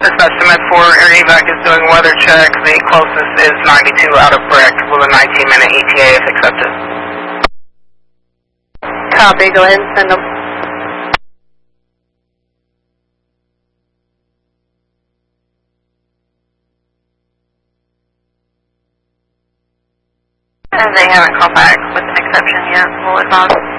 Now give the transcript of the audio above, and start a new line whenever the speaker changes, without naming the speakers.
This estimate for air evac is doing weather check. The closest is 92 out of Brick with a 19-minute ETA if accepted.
Copy, go ahead and send them.
And they haven't called back with an exception yet. We'll advise.